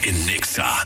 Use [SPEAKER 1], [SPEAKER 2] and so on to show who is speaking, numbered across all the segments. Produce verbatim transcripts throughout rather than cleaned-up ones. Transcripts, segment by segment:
[SPEAKER 1] en Nexa.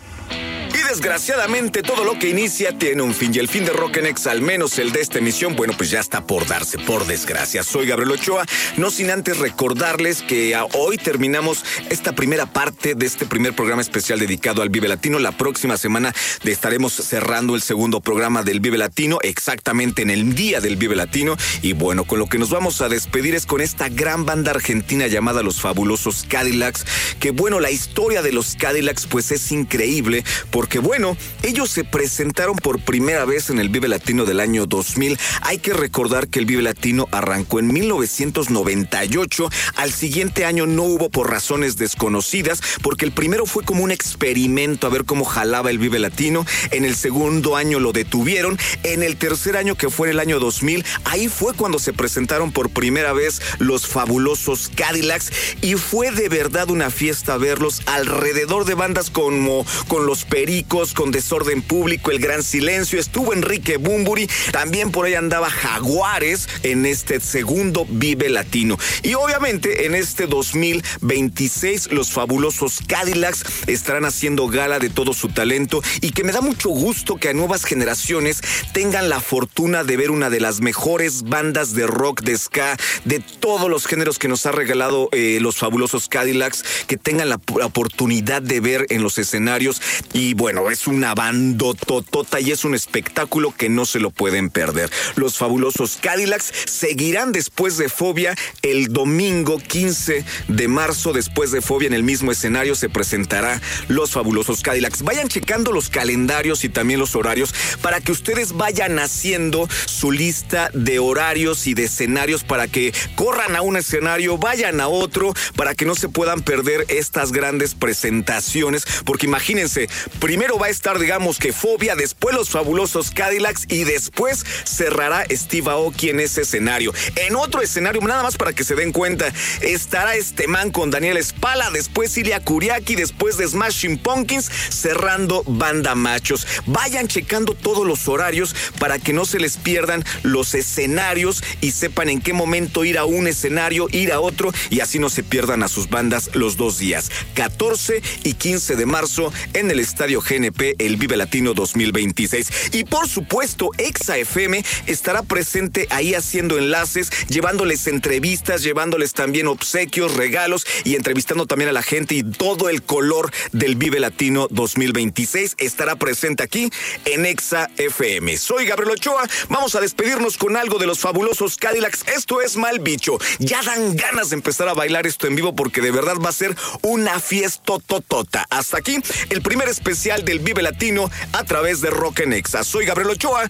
[SPEAKER 2] Y desgraciadamente todo lo que inicia tiene un fin, y el fin de Rock en Exa, al menos el de esta emisión, bueno, pues ya está por darse, por desgracia. Soy Gabriel Ochoa, no sin antes recordarles que hoy terminamos esta primera parte de este primer programa especial dedicado al Vive Latino. La próxima semana estaremos cerrando el segundo programa del Vive Latino, exactamente en el día del Vive Latino. Y bueno, con lo que nos vamos a despedir es con esta gran banda argentina llamada Los Fabulosos Cadillacs, que bueno, la historia de los Cadillacs pues es increíble, porque bueno, ellos se presentaron por primera vez en el Vive Latino del año dos mil. Hay que recordar que el Vive Latino arrancó en mil novecientos noventa y ocho. Al siguiente año no hubo por razones desconocidas, porque el primero fue como un experimento a ver cómo jalaba el Vive Latino. En el segundo año lo detuvieron. En el tercer año, que fue en el año dos mil, ahí fue cuando se presentaron por primera vez Los Fabulosos Cadillacs, y fue de verdad una fiesta verlos alrededor de bandas como con Los Pericos, con Desorden Público, El Gran Silencio. Estuvo Enrique Bunbury, también por ahí andaba Jaguares en este segundo Vive Latino. Y obviamente en este dos mil veintiséis Los Fabulosos Cadillacs estarán haciendo gala de todo su talento, y que me da mucho gusto que a nuevas generaciones tengan la fortuna de ver una de las mejores bandas de rock, de ska, de todos los géneros que nos ha regalado eh, Los Fabulosos Cadillacs, que tengan la, la oportunidad de ver en los escenarios. Y bueno, es una bandototota y es un espectáculo que no se lo pueden perder. Los Fabulosos Cadillacs seguirán después de Fobia el domingo quince de marzo. Después de Fobia, en el mismo escenario se presentará Los Fabulosos Cadillacs. Vayan checando los calendarios y también los horarios para que ustedes vayan haciendo su lista de horarios y de escenarios, para que corran a un escenario, vayan a otro, para que no se puedan perder estas grandes presentaciones. Porque imagínense, primero va a estar, digamos que Fobia, después Los Fabulosos Cadillacs, y después cerrará Steve Aoki en ese escenario. En otro escenario, nada más para que se den cuenta, estará este man con Daniel Spala, después Ilya Kuriaki, después de Smashing Pumpkins, cerrando Banda Machos. Vayan checando todos los horarios para que no se les pierdan los escenarios y sepan en qué momento ir a un escenario, ir a otro, y así no se pierdan a sus bandas los dos días, catorce y quince de marzo, en el Estadio G N P, el Vive Latino dos mil veintiséis. Y por supuesto, Exa F M estará presente ahí haciendo enlaces, llevándoles entrevistas, llevándoles también obsequios, regalos, y entrevistando también a la gente, y todo el color del Vive Latino dos mil veintiséis estará presente aquí en Exa F M. Soy Gabriel Ochoa, vamos a despedirnos con algo de Los Fabulosos Cadillacs. Esto es Mal Bicho. Ya dan ganas de empezar a bailar esto en vivo, porque de verdad va a ser una fiesta totota. Hasta aquí el primer especial del Vive Latino a través de Rock en Exa. Soy Gabriel Ochoa,